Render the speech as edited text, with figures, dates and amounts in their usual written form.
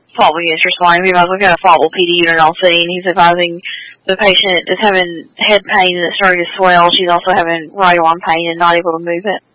fault against your spine. Maybe I was looking at a fault with PD unit all scene. He's advising the patient is having head pain and it's starting to swell. She's also having right arm pain and not able to move it.